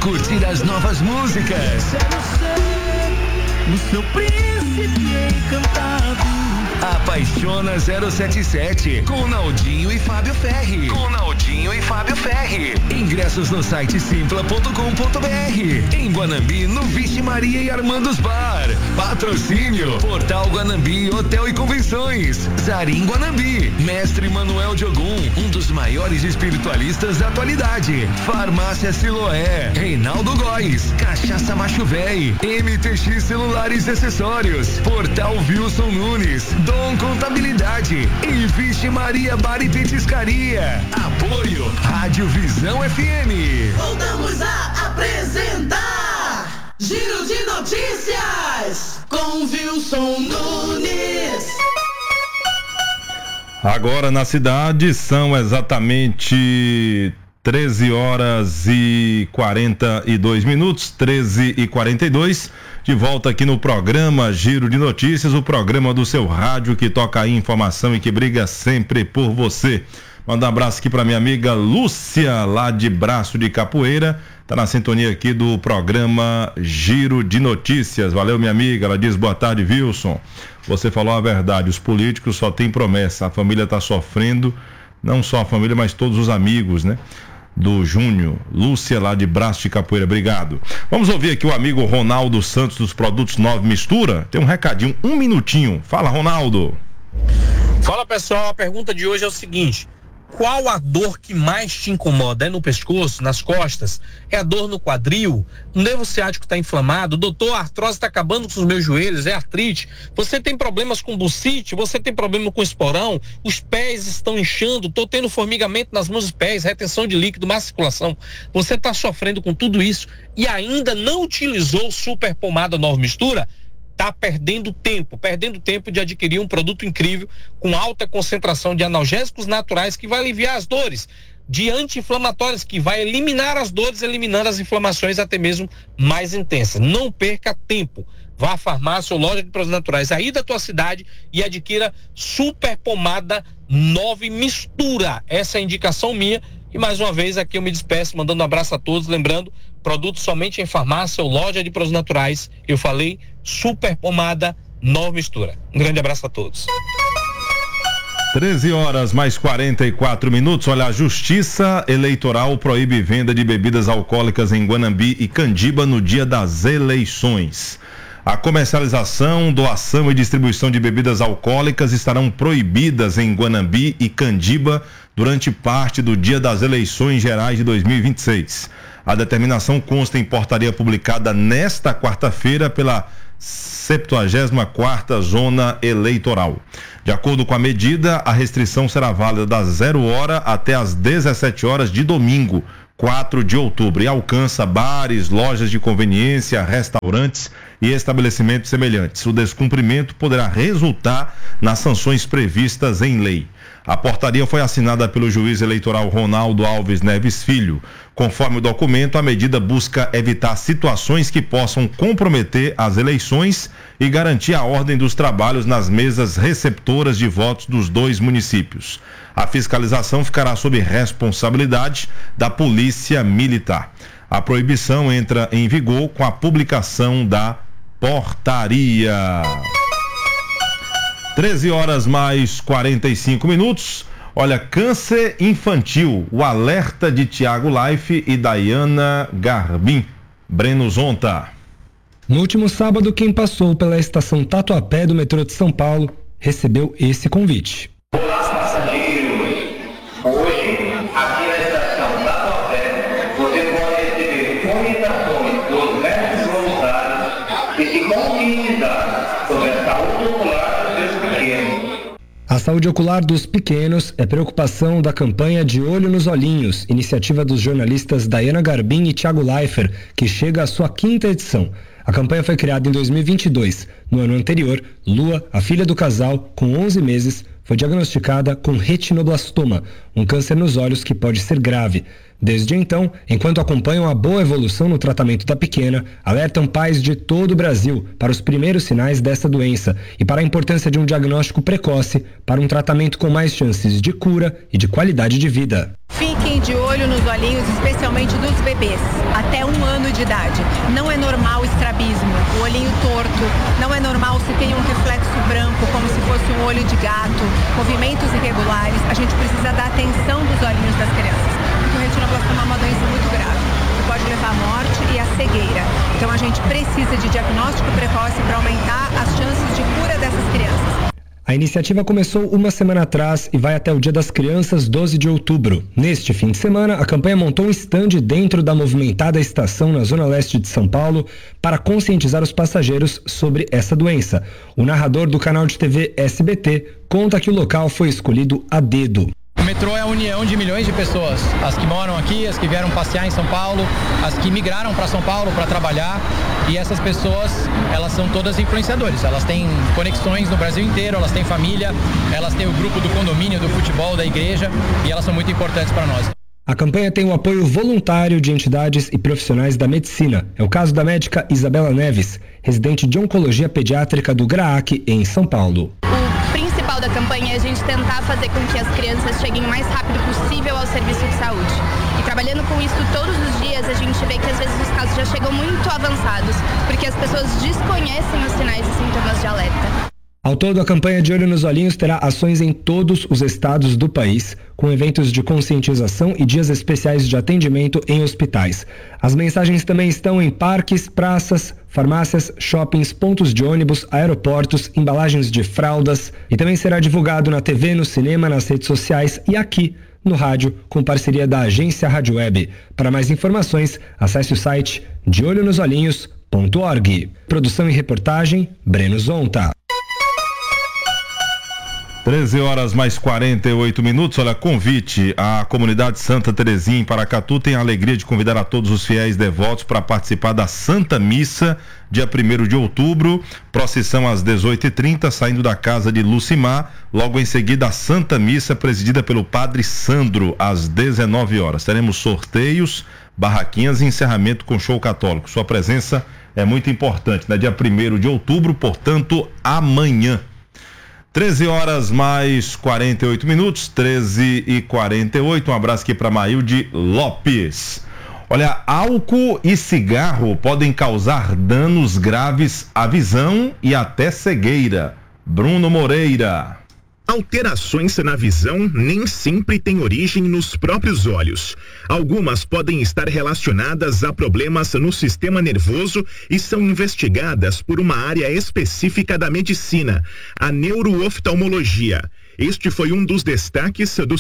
curtir as novas músicas. O seu príncipe encantado. Apaixona 077 com Naldinho e Fábio Ferri. Ingressos no site simpla.com.br. Em Guanambi, no Vixe Maria e Armandos Bar. Patrocínio Portal Guanambi Hotel e Convenções. Zarim Guanambi. Mestre Manuel Diogum, um dos maiores espiritualistas da atualidade. Farmácia Siloé. Reinaldo Góes. Cachaça Macho Véi. MTX Celulares e Acessórios. Portal Wilson Nunes. Dom Contabilidade e Vixe Maria Bar e Petiscaria. Apoio Rádio Visão FM. Voltamos a apresentar Giro de Notícias com Wilson Nunes. Agora na cidade são exatamente 13h42, 13h42. De volta aqui no programa Giro de Notícias, o programa do seu rádio que toca a informação e que briga sempre por você. Manda um abraço aqui para minha amiga Lúcia, lá de Braço de Capoeira, tá na sintonia aqui do programa Giro de Notícias. Valeu, minha amiga. Ela diz: boa tarde, Wilson. Você falou a verdade, os políticos só têm promessa, a família tá sofrendo, não só a família, mas todos os amigos, né? Do Júnior. Lúcia, lá de Braço de Capoeira, obrigado. Vamos ouvir aqui o amigo Ronaldo Santos dos Produtos Nova Mistura. Tem um recadinho, um minutinho. Fala, Ronaldo. Fala, pessoal, a pergunta de hoje é o seguinte: qual a dor que mais te incomoda? É no pescoço, nas costas? É a dor no quadril? O nervo ciático está inflamado? Doutor, a artrose está acabando com os meus joelhos? É artrite? Você tem problemas com bursite? Você tem problema com esporão? Os pés estão inchando? Estou tendo formigamento nas mãos e pés, retenção de líquido, má circulação. Você está sofrendo com tudo isso e ainda não utilizou Super Pomada Nova Mistura? Está perdendo tempo de adquirir um produto incrível com alta concentração de analgésicos naturais que vai aliviar as dores, de anti-inflamatórios que vai eliminar as dores, eliminando as inflamações até mesmo mais intensas. Não perca tempo. Vá à farmácia ou loja de produtos naturais aí da tua cidade e adquira Super Pomada Nova Mistura. Essa é a indicação minha. E mais uma vez aqui eu me despeço, mandando um abraço a todos, lembrando, produtos somente em farmácia ou loja de produtos naturais. Eu falei Super Pomada Nova Mistura. Um grande abraço a todos. 13h mais 44. Olha, a Justiça Eleitoral proíbe venda de bebidas alcoólicas em Guanambi e Candiba no dia das eleições. A comercialização, doação e distribuição de bebidas alcoólicas estarão proibidas em Guanambi e Candiba durante parte do dia das eleições gerais de 2026. A determinação consta em portaria publicada nesta quarta-feira pela 74ª Zona Eleitoral. De acordo com a medida, a restrição será válida das 0h até as 17h de domingo, 4 de outubro, e alcança bares, lojas de conveniência, restaurantes e estabelecimentos semelhantes. O descumprimento poderá resultar nas sanções previstas em lei. A portaria foi assinada pelo juiz eleitoral Ronaldo Alves Neves Filho. Conforme o documento, a medida busca evitar situações que possam comprometer as eleições e garantir a ordem dos trabalhos nas mesas receptoras de votos dos dois municípios. A fiscalização ficará sob responsabilidade da Polícia Militar. A proibição entra em vigor com a publicação da portaria. 13h mais 45. Olha, câncer infantil, o alerta de Tiago Life e Dayana Garbim. Breno Zonta. No último sábado, quem passou pela estação Tatuapé do metrô de São Paulo recebeu esse convite. Hoje, aqui na estação Tatuapé, você pode receber orientações dos médicos voluntários e se conscientizar sobre a saúde ocular dos seus pequenos. A saúde ocular dos pequenos é preocupação da campanha De Olho nos Olhinhos, iniciativa dos jornalistas Dayana Garbim e Thiago Leifert, que chega à sua 5ª edição. A campanha foi criada em 2022. No ano anterior, Lua, a filha do casal, com 11 meses, foi diagnosticada com retinoblastoma, um câncer nos olhos que pode ser grave. Desde então, enquanto acompanham a boa evolução no tratamento da pequena, alertam pais de todo o Brasil para os primeiros sinais dessa doença e para a importância de um diagnóstico precoce para um tratamento com mais chances de cura e de qualidade de vida. Fiquem de olho nos olhinhos, especialmente dos bebês, até 1 ano de idade. Não é normal o estrabismo, o olhinho torto, não é normal se tem um reflexo branco, como se fosse um olho de gato, movimentos irregulares. A gente precisa dar atenção dos olhinhos das crianças, porque o retinoblastoma é uma doença muito grave, que pode levar à morte e à cegueira. Então a gente precisa de diagnóstico precoce para aumentar as chances de cura dessas crianças. A iniciativa começou uma semana atrás e vai até o Dia das Crianças, 12 de outubro. Neste fim de semana, a campanha montou um estande dentro da movimentada estação na zona leste de São Paulo para conscientizar os passageiros sobre essa doença. O narrador do canal de TV SBT conta que o local foi escolhido a dedo. O metrô é a união de milhões de pessoas, as que moram aqui, as que vieram passear em São Paulo, as que migraram para São Paulo para trabalhar, e essas pessoas, elas são todas influenciadores, elas têm conexões no Brasil inteiro, elas têm família, elas têm o grupo do condomínio, do futebol, da igreja, e elas são muito importantes para nós. A campanha tem o apoio voluntário de entidades e profissionais da medicina. É o caso da médica Isabela Neves, residente de oncologia pediátrica do GRAAC, em São Paulo. O principal da campanha é a gente tentar fazer com que as crianças cheguem o mais rápido possível ao serviço de saúde. E trabalhando com isso todos os dias, a gente vê que às vezes os casos já chegam muito avançados, porque as pessoas desconhecem os sinais e sintomas de alerta. Ao todo, a campanha De Olho nos Olhinhos terá ações em todos os estados do país, com eventos de conscientização e dias especiais de atendimento em hospitais. As mensagens também estão em parques, praças, farmácias, shoppings, pontos de ônibus, aeroportos, embalagens de fraldas, e também será divulgado na TV, no cinema, nas redes sociais e aqui no rádio, com parceria da agência Rádio Web. Para mais informações, acesse o site deolhonosolhinhos.org. Produção e reportagem, Breno Zonta. 13 horas mais 48 minutos. Olha, convite à comunidade Santa Terezinha em Paracatu tem a alegria de convidar a todos os fiéis devotos para participar da Santa Missa, dia 1º de outubro, procissão às 18h30, saindo da casa de Lucimar, logo em seguida a Santa Missa, presidida pelo Padre Sandro, às 19 horas. Teremos sorteios, barraquinhas e encerramento com show católico. Sua presença é muito importante, né? Dia 1º de outubro, portanto, amanhã. 13 horas mais 48 minutos, 13h48. Um abraço aqui para Maílde Lopes. Olha, álcool e cigarro podem causar danos graves à visão e até cegueira. Bruno Moreira. Alterações na visão nem sempre têm origem nos próprios olhos. Algumas podem estar relacionadas a problemas no sistema nervoso e são investigadas por uma área específica da medicina, a neurooftalmologia. Este foi um dos destaques do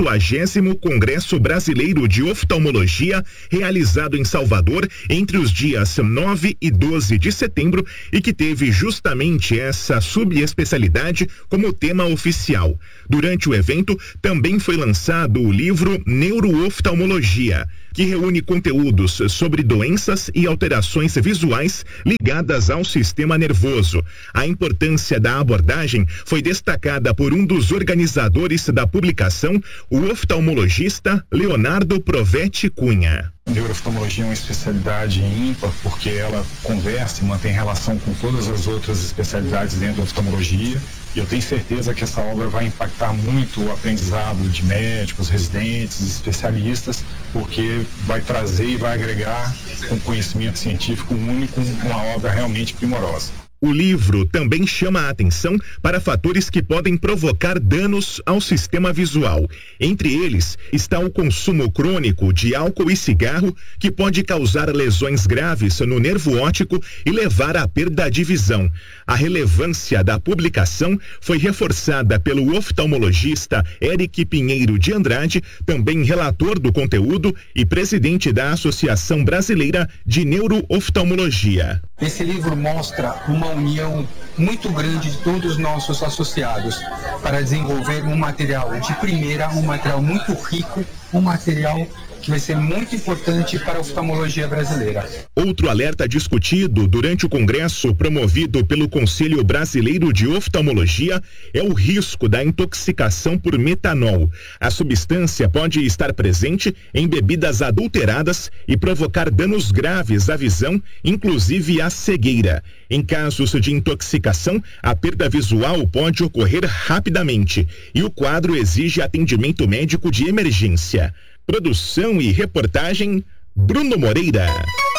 70º Congresso Brasileiro de Oftalmologia, realizado em Salvador entre os dias 9 e 12 de setembro e que teve justamente essa subespecialidade como tema oficial. Durante o evento, também foi lançado o livro Neurooftalmologia, que reúne conteúdos sobre doenças e alterações visuais ligadas ao sistema nervoso. A importância da abordagem foi destacada por um dos organizadores da publicação, o oftalmologista Leonardo Provetti Cunha. A neurooftalmologia é uma especialidade ímpar porque ela conversa e mantém relação com todas as outras especialidades dentro da oftalmologia. E eu tenho certeza que essa obra vai impactar muito o aprendizado de médicos, residentes, especialistas, porque vai trazer e vai agregar um conhecimento científico único, uma obra realmente primorosa. O livro também chama a atenção para fatores que podem provocar danos ao sistema visual. Entre eles está o consumo crônico de álcool e cigarro, que pode causar lesões graves no nervo óptico e levar à perda de visão. A relevância da publicação foi reforçada pelo oftalmologista Eric Pinheiro de Andrade, também relator do conteúdo e presidente da Associação Brasileira de Neurooftalmologia. Esse livro mostra uma união muito grande de todos os nossos associados para desenvolver um material de primeira, um material muito rico, um material que vai ser muito importante para a oftalmologia brasileira. Outro alerta discutido durante o congresso promovido pelo Conselho Brasileiro de Oftalmologia é o risco da intoxicação por metanol. A substância pode estar presente em bebidas adulteradas e provocar danos graves à visão, inclusive à cegueira. Em casos de intoxicação, a perda visual pode ocorrer rapidamente e o quadro exige atendimento médico de emergência. Produção e reportagem, Bruno Moreira.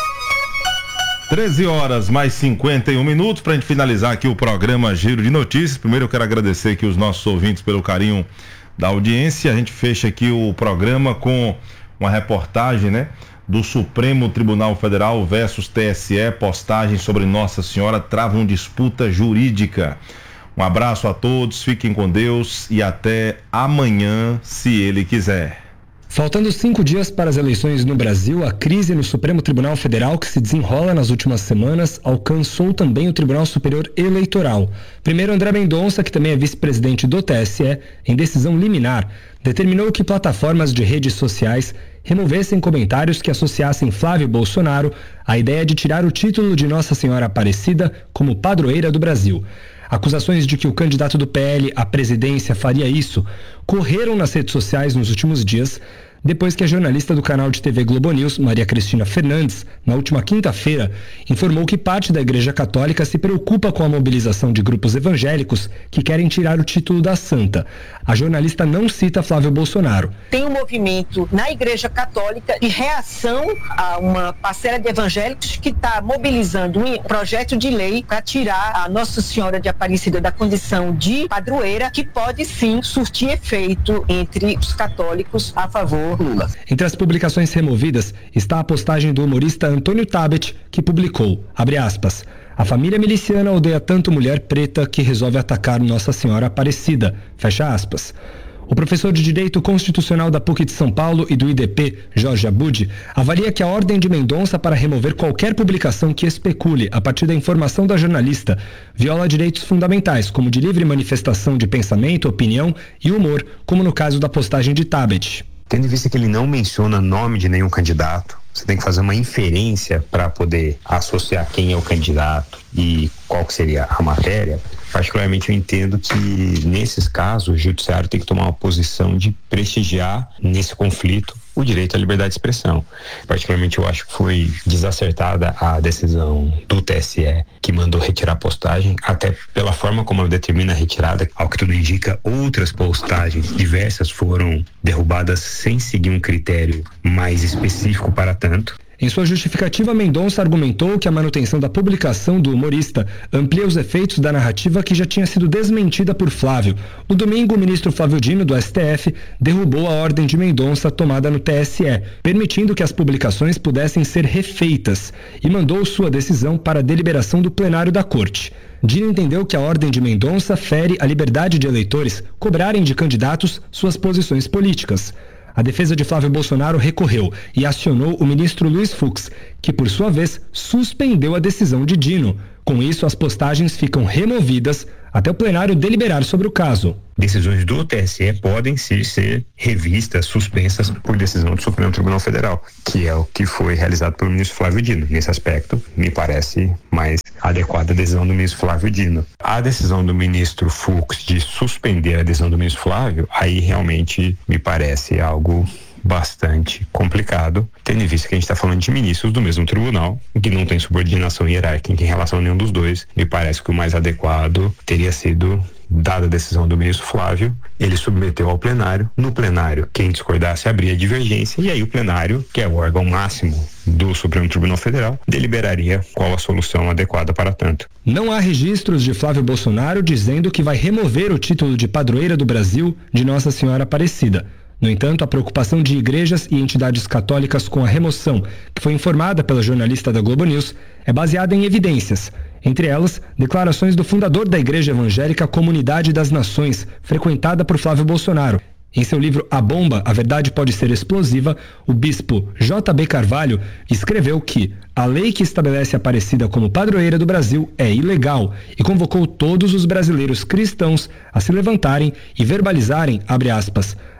13 horas mais 51 minutos para a gente finalizar aqui o programa Giro de Notícias. Primeiro eu quero agradecer aqui os nossos ouvintes pelo carinho da audiência. A gente fecha aqui o programa com uma reportagem, né? Do Supremo Tribunal Federal versus TSE, postagem sobre Nossa Senhora travam disputa jurídica. Um abraço a todos, fiquem com Deus e até amanhã, se Ele quiser. Faltando 5 dias para as eleições no Brasil, a crise no Supremo Tribunal Federal, que se desenrola nas últimas semanas, alcançou também o Tribunal Superior Eleitoral. Primeiro, André Mendonça, que também é vice-presidente do TSE, em decisão liminar, determinou que plataformas de redes sociais removessem comentários que associassem Flávio Bolsonaro à ideia de tirar o título de Nossa Senhora Aparecida como padroeira do Brasil. Acusações de que o candidato do PL à presidência faria isso correram nas redes sociais nos últimos dias, depois que a jornalista do canal de TV Globo News, Maria Cristina Fernandes, na última quinta-feira, informou que parte da Igreja Católica se preocupa com a mobilização de grupos evangélicos que querem tirar o título da santa. A jornalista não cita Flávio Bolsonaro. Tem um movimento na Igreja Católica de reação a uma parcela de evangélicos que está mobilizando um projeto de lei para tirar a Nossa Senhora de Aparecida da condição de padroeira, que pode sim surtir efeito entre os católicos a favor Lula. Entre as publicações removidas está a postagem do humorista Antônio Tabet, que publicou, abre aspas, a família miliciana odeia tanto mulher preta que resolve atacar Nossa Senhora Aparecida, fecha aspas. O professor de Direito Constitucional da PUC de São Paulo e do IDP, Jorge Abud, avalia que a ordem de Mendonça para remover qualquer publicação que especule, a partir da informação da jornalista, viola direitos fundamentais, como de livre manifestação de pensamento, opinião e humor, como no caso da postagem de Tabet. Tendo em vista que ele não menciona nome de nenhum candidato, você tem que fazer uma inferência para poder associar quem é o candidato e qual que seria a matéria. Particularmente eu entendo que nesses casos o judiciário tem que tomar uma posição de prestigiar nesse conflito o direito à liberdade de expressão. Particularmente eu acho que foi desacertada a decisão do TSE que mandou retirar a postagem, até pela forma como ela determina a retirada. Ao que tudo indica, outras postagens diversas foram derrubadas sem seguir um critério mais específico para tanto. Em sua justificativa, Mendonça argumentou que a manutenção da publicação do humorista amplia os efeitos da narrativa que já tinha sido desmentida por Flávio. No domingo, o ministro Flávio Dino, do STF, derrubou a ordem de Mendonça tomada no TSE, permitindo que as publicações pudessem ser refeitas, e mandou sua decisão para a deliberação do plenário da Corte. Dino entendeu que a ordem de Mendonça fere a liberdade de eleitores cobrarem de candidatos suas posições políticas. A defesa de Flávio Bolsonaro recorreu e acionou o ministro Luiz Fux, que por sua vez suspendeu a decisão de Dino. Com isso, as postagens ficam removidas até o plenário deliberar sobre o caso. Decisões do TSE podem ser revistas, suspensas por decisão do Supremo Tribunal Federal, que é o que foi realizado pelo ministro Flávio Dino. Nesse aspecto, me parece mais adequada a decisão do ministro Flávio Dino. A decisão do ministro Fux de suspender a decisão do ministro Flávio, aí realmente me parece algo bastante complicado, tendo em vista que a gente está falando de ministros do mesmo tribunal, que não tem subordinação hierárquica em relação a nenhum dos dois. Me parece que o mais adequado teria sido, dada a decisão do ministro Flávio, ele submeteu ao plenário. No plenário, quem discordasse abria divergência, e aí o plenário, que é o órgão máximo do Supremo Tribunal Federal, deliberaria qual a solução adequada para tanto. Não há registros de Flávio Bolsonaro dizendo que vai remover o título de padroeira do Brasil de Nossa Senhora Aparecida. No entanto, a preocupação de igrejas e entidades católicas com a remoção, que foi informada pela jornalista da Globo News, é baseada em evidências. Entre elas, declarações do fundador da Igreja Evangélica Comunidade das Nações, frequentada por Flávio Bolsonaro. Em seu livro A Bomba, a Verdade Pode Ser Explosiva, o bispo J.B. Carvalho escreveu que a lei que estabelece a Aparecida como padroeira do Brasil é ilegal e convocou todos os brasileiros cristãos a se levantarem e verbalizarem, abre aspas,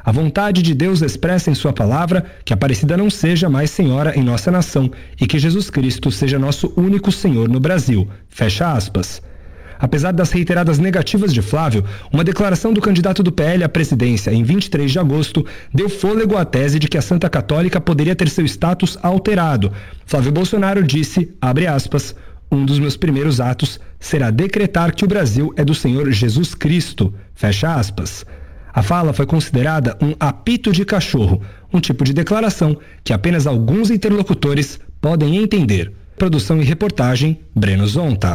A vontade de Deus expressa em sua palavra que Aparecida não seja mais senhora em nossa nação e que Jesus Cristo seja nosso único Senhor no Brasil. Fecha aspas. Apesar das reiteradas negativas de Flávio, uma declaração do candidato do PL à presidência em 23 de agosto deu fôlego à tese de que a Santa Católica poderia ter seu status alterado. Flávio Bolsonaro disse, abre aspas, um dos meus primeiros atos será decretar que o Brasil é do Senhor Jesus Cristo. Fecha aspas. A fala foi considerada um apito de cachorro, um tipo de declaração que apenas alguns interlocutores podem entender. Produção e reportagem, Breno Zonta.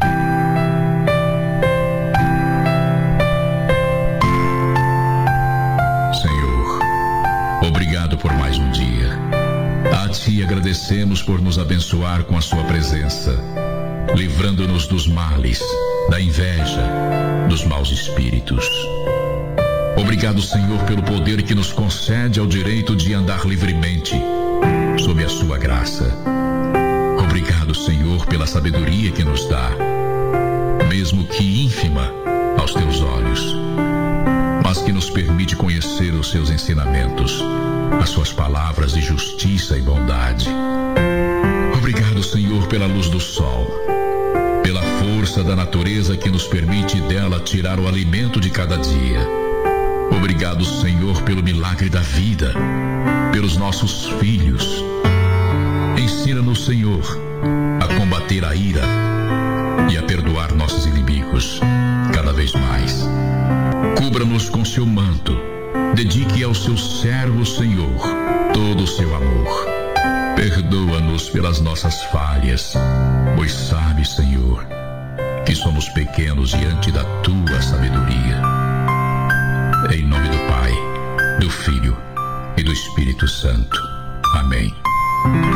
Senhor, obrigado por mais um dia. A Ti agradecemos por nos abençoar com a Sua presença, livrando-nos dos males, da inveja, dos maus espíritos. Obrigado, Senhor, pelo poder que nos concede ao direito de andar livremente, sob a Sua graça. Obrigado, Senhor, pela sabedoria que nos dá, mesmo que ínfima aos Teus olhos, mas que nos permite conhecer os Seus ensinamentos, as Suas palavras de justiça e bondade. Obrigado, Senhor, pela luz do sol, pela força da natureza que nos permite dela tirar o alimento de cada dia. Obrigado, Senhor, pelo milagre da vida, pelos nossos filhos. Ensina-nos, Senhor, a combater a ira e a perdoar nossos inimigos cada vez mais. Cubra-nos com seu manto, dedique ao seu servo, Senhor, todo o seu amor. Perdoa-nos pelas nossas falhas, pois sabes, Senhor, que somos pequenos diante da Tua sabedoria. Em nome do Pai, do Filho e do Espírito Santo. Amém.